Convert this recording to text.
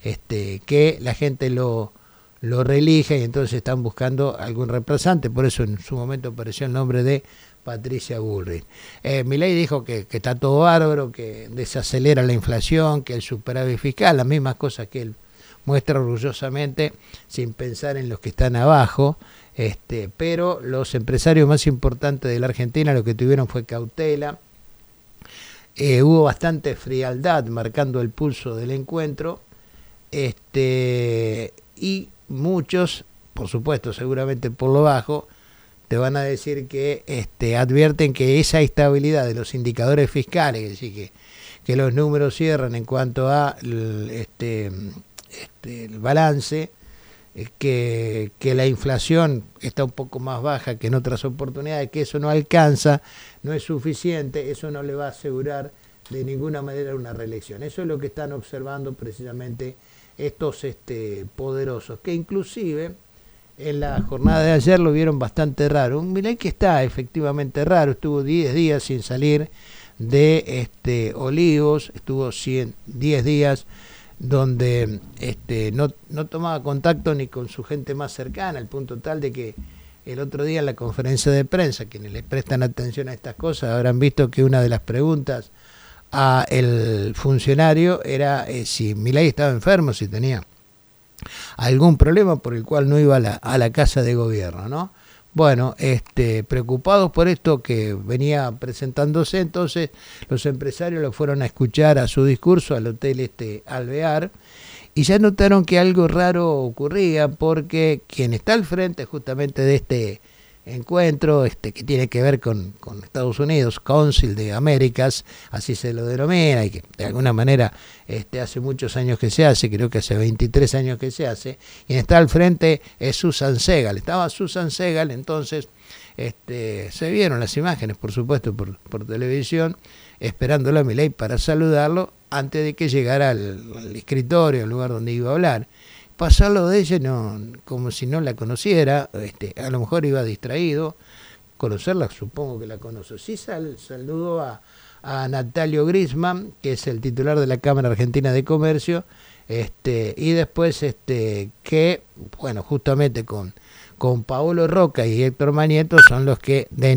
que la gente lo reelige y entonces están buscando algún reemplazante. Por eso en su momento apareció el nombre de Patricia Bullrich. Milei dijo que está todo bárbaro, que desacelera la inflación, que el superávit fiscal, las mismas cosas que él muestra orgullosamente sin pensar en los que están abajo. Pero los empresarios más importantes de la Argentina lo que tuvieron fue cautela. Hubo bastante frialdad marcando el pulso del encuentro, y muchos, por supuesto, seguramente por lo bajo, te van a decir que advierten que esa estabilidad de los indicadores fiscales, es decir, que los números cierran en cuanto a el balance, que la inflación está un poco más baja que en otras oportunidades, que eso no alcanza, no es suficiente, eso no le va a asegurar de ninguna manera una reelección. Eso es lo que están observando precisamente estos poderosos, que inclusive en la jornada de ayer lo vieron bastante raro. Un Milei que está efectivamente raro, estuvo 10 días sin salir de Olivos, estuvo 10 días donde no tomaba contacto ni con su gente más cercana, al punto tal de que el otro día en la conferencia de prensa, quienes les prestan atención a estas cosas habrán visto que una de las preguntas a el funcionario era si Milei estaba enfermo, si tenía algún problema por el cual no iba a la casa de gobierno, ¿no? Bueno, preocupados por esto que venía presentándose, entonces los empresarios lo fueron a escuchar a su discurso al hotel Alvear, y ya notaron que algo raro ocurría, porque quien está al frente justamente de este encuentro, que tiene que ver con Estados Unidos, Council de Américas, así se lo denomina, y que de alguna manera hace muchos años que se hace, creo que hace 23 años que se hace, quien está al frente es Susan Segal. Estaba Susan Segal, entonces se vieron las imágenes, por supuesto, por televisión, esperándolo a Milei para saludarlo antes de que llegara al escritorio, al lugar donde iba a hablar. Pasarlo de ella como si no la conociera, a lo mejor iba distraído, conocerla supongo que la conoce. Sí saludó a Natalio Grisman, que es el titular de la Cámara Argentina de Comercio, y después que, bueno, justamente con Paolo Roca y Héctor Manieto son los que